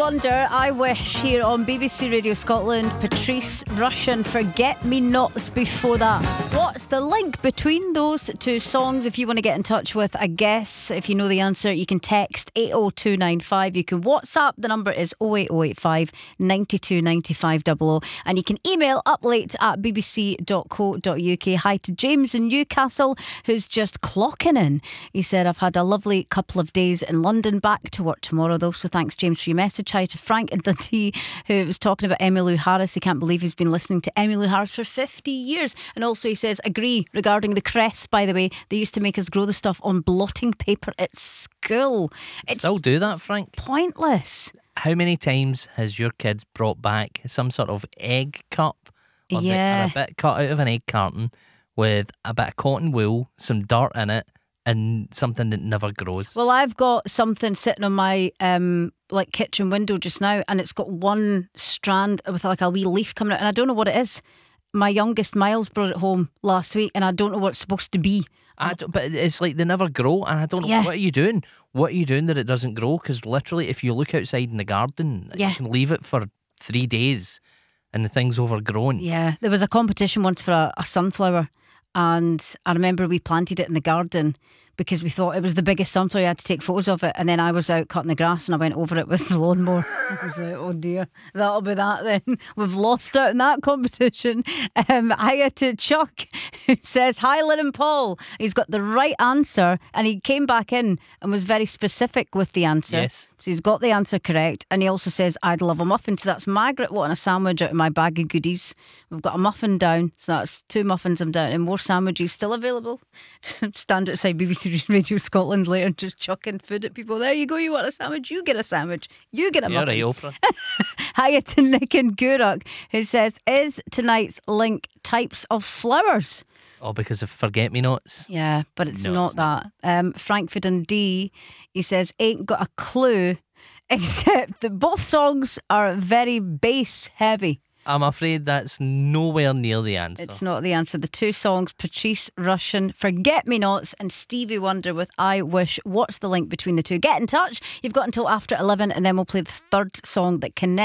Wonder, I Wish, here on BBC Radio Scotland. Patrice Rushen, Forget Me Nots before that. What's the link between those two songs? If you want to get in touch with a guess, if you know the answer, you can text 80295. You can WhatsApp, the number is 08085 92 95 00. And you can email uplate@bbc.co.uk. Hi to James in Newcastle, who's just clocking in. He said, I've had a lovely couple of days in London, back to work tomorrow though, so thanks James for your message. Hi to Frank in Dundee, who was talking about Emmylou Harris. He can't believe he's been listening to Emmylou Harris for 50 years. And also he says, agree regarding the crests, by the way. They used to make us grow the stuff on blotting paper at school. It's Still do that, Frank? pointless. How many times has your kids brought back some sort of egg cup or Yeah. or a bit cut out of an egg carton with a bit of cotton wool, some dirt in it, and something that never grows? Well, I've got something sitting on my like kitchen window just now, and it's got one strand with like a wee leaf coming out, and I don't know what it is. My youngest Miles brought it home last week, and I don't know what it's supposed to be. But it's like they never grow, and I don't know. Yeah. What are you doing? What are you doing that it doesn't grow? Because literally, if you look outside in the garden, Yeah. you can leave it for 3 days and the thing's overgrown. Yeah, there was a competition once for a sunflower, and I remember we planted it in the garden because we thought it was the biggest sunflower. You had to take photos of it, and then I was out cutting the grass and I went over it with the lawnmower. I was like, oh dear, that'll be that then. We've lost out in that competition. I had to Chuck, who says, hi Lynn and Paul. He's got the right answer, and he came back in and was very specific with the answer. Yes. So he's got the answer correct, and he also says, I'd love a muffin. So that's Margaret wanting a sandwich out of my bag of goodies. We've got a muffin down, so that's 2 muffins I'm down, and more sandwiches still available. Stand outside BBC Radio Scotland later and just chucking food at people. There you go, you want a sandwich, you get a sandwich, you get a You're muffin. right, Oprah. Hiya to Nick and Guruk, who says, is tonight's link types of flowers? Oh, because of forget-me-nots. Yeah, but it's No, not it's not. that. Frankfurt and D, he says, ain't got a clue, except that both songs are very bass heavy. I'm afraid that's nowhere near the answer. It's not the answer. The two songs, Patrice Rushen, Forget Me Nots, and Stevie Wonder with I Wish. What's the link between the two? Get in touch. You've got until after 11, and then we'll play the third song that connects.